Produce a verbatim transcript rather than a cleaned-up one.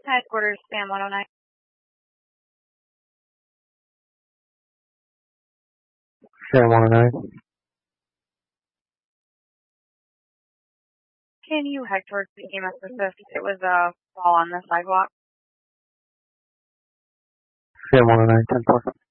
Headquarters, Sam one oh nine. Sam one oh nine. Can you head towards the E M S assist? It was a fall on the sidewalk. Sam one oh nine, ten four.